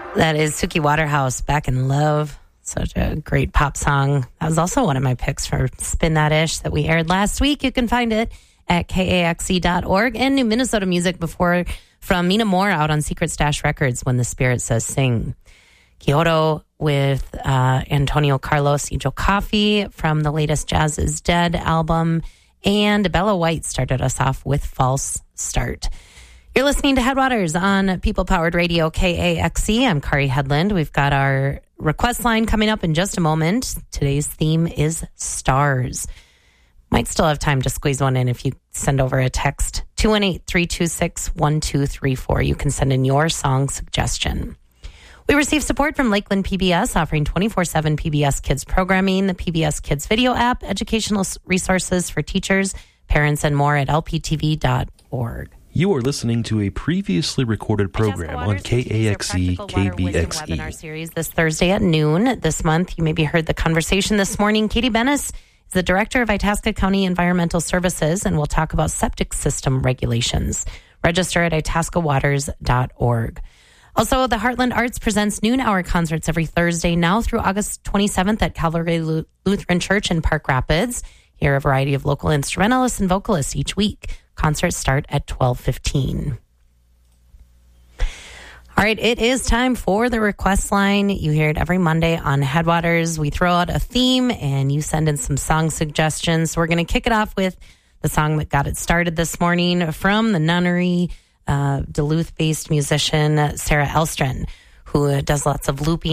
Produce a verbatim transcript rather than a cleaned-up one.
That is Suki Waterhouse, Back in Love. Such a great pop song. That was also one of my picks for Spin That Ish that we aired last week. You can find it at K A X E dot org. And new Minnesota music before from Mina Moore out on Secret Stash Records, When the Spirit Says Sing. Kyoto with uh, Antonio Carlos y Joe Coffey from the latest Jazz is Dead album. And Bella White started us off with False Start. You're listening to Headwaters on People Powered Radio K A X E. I'm Kari Headland. We've got our request line coming up in just a moment. Today's theme is stars. Might still have time to squeeze one in if you send over a text. two one eight, three two six, one two three four. You can send in your song suggestion. We receive support from Lakeland P B S, offering twenty-four seven P B S Kids programming, the P B S Kids video app, educational resources for teachers, parents, and more at L P T V dot org. You are listening to a previously recorded program on K A X E, K B X E. Webinar series this Thursday at noon. This month, you maybe heard the conversation this morning. Katie Bennis is the director of Itasca County Environmental Services, and we'll talk about septic system regulations. Register at itasca waters dot org. Also, the Heartland Arts presents noon hour concerts every Thursday now through August twenty-seventh at Calvary Lutheran Church in Park Rapids. Hear a variety of local instrumentalists and vocalists each week. Concerts start at twelve fifteen. All right, it is time for the request line. You hear it every Monday on Headwaters. We throw out a theme and you send in some song suggestions. So we're going to kick it off with the song that got it started this morning from the Nunnery, uh, Duluth-based musician Sarah Elstron, who does lots of looping